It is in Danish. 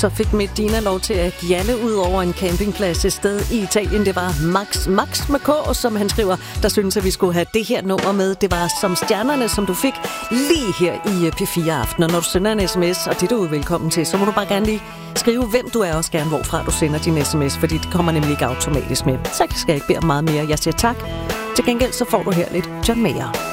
Så fik Medina lov til at gjalle ud over en campingplads et sted i Italien. Det var Max med K, som han skriver, der synes, at vi skulle have det her nummer med. Det var Som Stjernerne, som du fik lige her i P4 Aften. Og når du sender en sms, og det er du velkommen til, så må du bare gerne lige skrive, hvem du er, også gerne hvorfra du sender din sms, fordi det kommer nemlig ikke automatisk med. Så skal jeg ikke bede om meget mere. Jeg siger tak. Til gengæld så får du her lidt John Mayer.